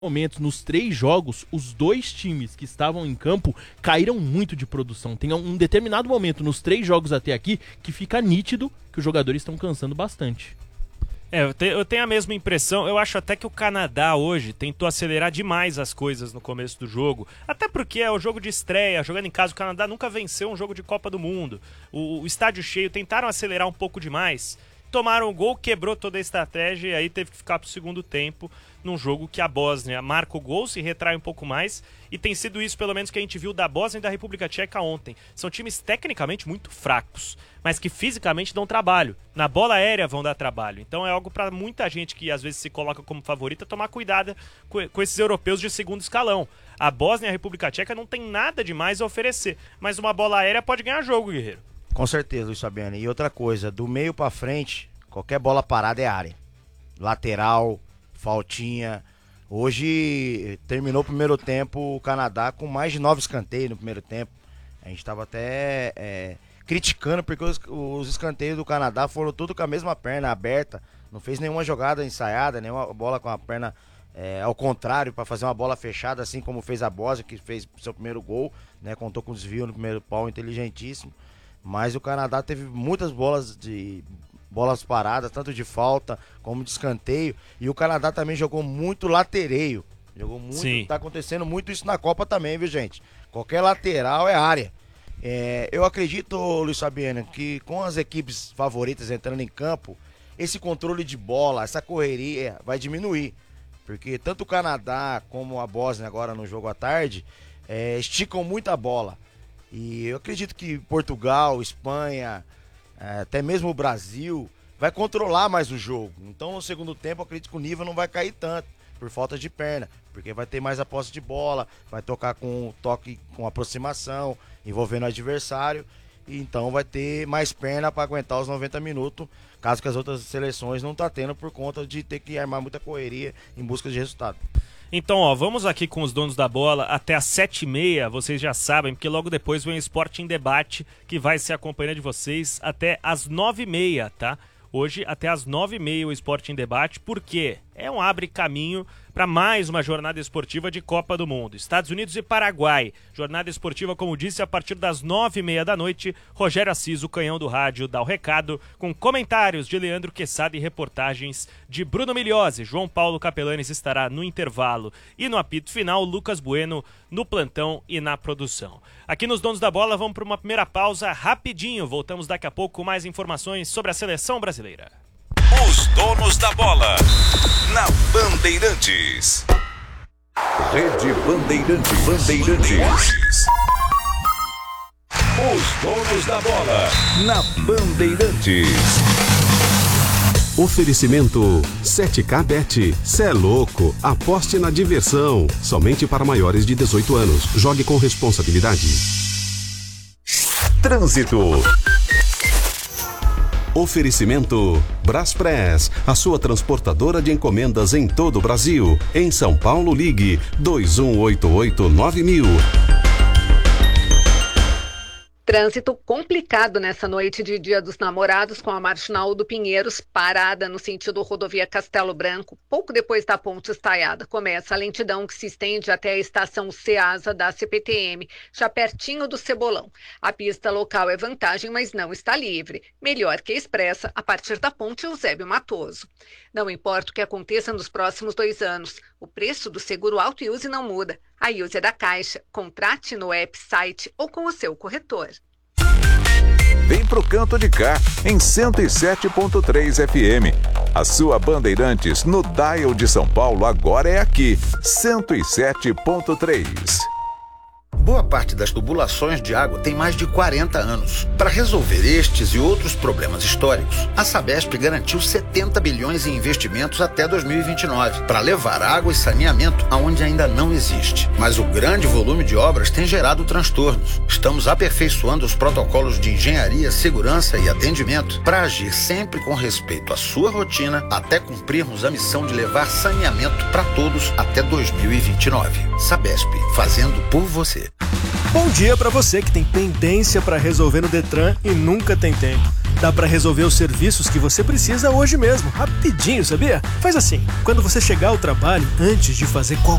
momentos, nos 3 jogos, os 2 times que estavam em campo caíram muito de produção. Tem um determinado momento nos 3 jogos até aqui que fica nítido que os jogadores estão cansando bastante. Eu tenho a mesma impressão. Eu acho até que o Canadá hoje tentou acelerar demais as coisas no começo do jogo. Até porque é o jogo de estreia, jogando em casa. O Canadá nunca venceu um jogo de Copa do Mundo. O estádio cheio, tentaram acelerar um pouco demais. Tomaram o gol, quebrou toda a estratégia e aí teve que ficar pro segundo tempo num jogo que a Bósnia marca o gol, se retrai um pouco mais, e tem sido isso pelo menos que a gente viu da Bósnia e da República Tcheca ontem. São times tecnicamente muito fracos, mas que fisicamente dão trabalho. Na bola aérea vão dar trabalho. Então é algo para muita gente que às vezes se coloca como favorita tomar cuidado com esses europeus de segundo escalão. A Bósnia e a República Tcheca não tem nada demais a oferecer, mas uma bola aérea pode ganhar jogo, guerreiro. Com certeza, Luiz Fabiano. E outra coisa, do meio pra frente, qualquer bola parada é área. Lateral, faltinha. Hoje terminou o primeiro tempo o Canadá com mais de 9 escanteios no primeiro tempo. A gente estava até criticando porque os escanteios do Canadá foram tudo com a mesma perna aberta. Não fez nenhuma jogada ensaiada, nenhuma bola com a perna ao contrário, para fazer uma bola fechada, assim como fez a Bósnia, que fez seu primeiro gol, né? Contou com desvio no primeiro pau, inteligentíssimo. Mas o Canadá teve muitas bolas paradas, tanto de falta como de escanteio. E o Canadá também jogou muito latereio. Jogou muito. Sim. Tá acontecendo muito isso na Copa também, viu, gente? Qualquer lateral é área. Eu acredito, Luiz Fabiano, que com as equipes favoritas entrando em campo, esse controle de bola, essa correria vai diminuir. Porque tanto o Canadá como a Bósnia agora no jogo à tarde esticam muito a bola. E eu acredito que Portugal, Espanha, até mesmo o Brasil, vai controlar mais o jogo. Então no segundo tempo eu acredito que o nível não vai cair tanto, por falta de perna. Porque vai ter mais a posse de bola, vai tocar com toque, com aproximação, envolvendo o adversário. E então vai ter mais perna para aguentar os 90 minutos, caso que as outras seleções não tá tendo por conta de ter que armar muita correria em busca de resultado. Então, vamos aqui com os donos da bola até às 7h30, vocês já sabem, porque logo depois vem o Esporte em Debate, que vai ser acompanhando de vocês até às 9h30, tá? Hoje, até às 9h30, o Esporte em Debate, porque é um abre caminho para mais uma jornada esportiva de Copa do Mundo. Estados Unidos e Paraguai. Jornada esportiva, como disse, a partir das 9h30 da noite. Rogério Assis, o canhão do rádio, dá o recado, com comentários de Leandro Quesada e reportagens de Bruno Migliozzi. João Paulo Capelanes estará no intervalo e no apito final, Lucas Bueno no plantão e na produção. Aqui nos Donos da Bola, vamos para uma primeira pausa rapidinho. Voltamos daqui a pouco com mais informações sobre a seleção brasileira. Os Donos da Bola, na Bandeirantes. Rede Bandeirantes. Os Donos da Bola, na Bandeirantes. Oferecimento 7K Bet. Cê é louco, aposte na diversão. Somente para maiores de 18 anos. Jogue com responsabilidade. Trânsito. Oferecimento Braspress, a sua transportadora de encomendas em todo o Brasil. Em São Paulo, ligue 2188-9000. Trânsito complicado nessa noite de Dia dos Namorados, com a Marginal do Pinheiros parada no sentido rodovia Castelo Branco. Pouco depois da Ponte Estaiada, começa a lentidão que se estende até a estação Ceasa da CPTM, já pertinho do Cebolão. A pista local é vantagem, mas não está livre. Melhor que a expressa a partir da Ponte Eusébio Matoso. Não importa o que aconteça nos próximos 2 anos, o preço do seguro auto e use não muda. A Use é da Caixa. Contrate no app, site ou com o seu corretor. Vem pro Canto de Cá, em 107.3 FM. A sua Bandeirantes no dial de São Paulo agora é aqui, 107.3. Boa parte das tubulações de água tem mais de 40 anos. Para resolver estes e outros problemas históricos, a Sabesp garantiu 70 bilhões em investimentos até 2029, para levar água e saneamento aonde ainda não existe. Mas o grande volume de obras tem gerado transtornos. Estamos aperfeiçoando os protocolos de engenharia, segurança e atendimento para agir sempre com respeito à sua rotina, até cumprirmos a missão de levar saneamento para todos até 2029. Sabesp, fazendo por você. Bom dia para você que tem pendência para resolver no Detran e nunca tem tempo. Dá pra resolver os serviços que você precisa hoje mesmo, rapidinho, sabia? Faz assim, quando você chegar ao trabalho, antes de fazer qualquer